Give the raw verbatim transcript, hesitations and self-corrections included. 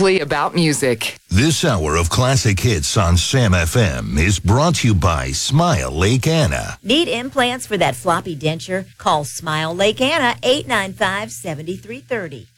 simply about music. This hour of classic hits on Sam F M is brought to you by Smile Lake Anna. Need implants for that floppy denture? Call Smile Lake Anna, eight nine five, seven three three zero.